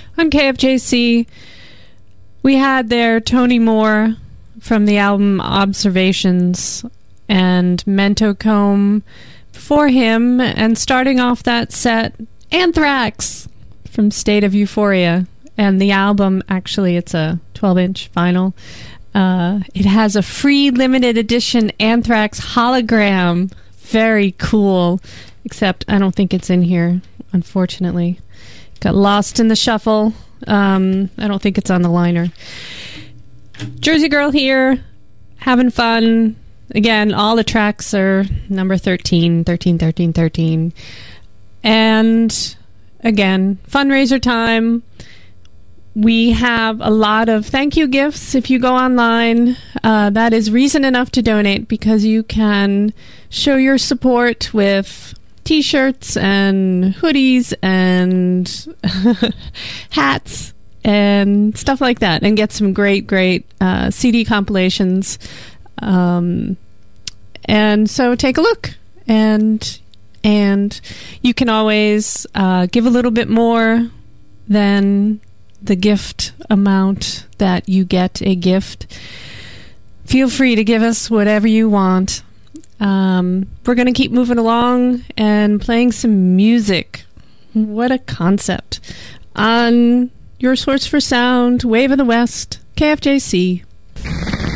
On KFJC, we had there Tony Moore from the album Observations and Mentocomb for him, and starting off that set, Anthrax from State of Euphoria. And the album, actually, it's a 12-inch vinyl. It has a free limited edition Anthrax hologram. Very cool. Except I don't think it's in here, unfortunately. Got lost in the shuffle. I don't think it's on the liner. Jersey Girl here, having fun. Again, all the tracks are number 13, 13, 13, 13. And again, fundraiser time. We have a lot of thank you gifts. If you go online, that is reason enough to donate, because you can show your support with t-shirts and hoodies and hats and stuff like that, and get some great CD compilations. And so take a look, and you can always give a little bit more than the gift amount that you get a gift. Feel free to give us whatever you want. We're going to keep moving along and playing some music. What a concept. On your source for sound, Wave of the West, KFJC.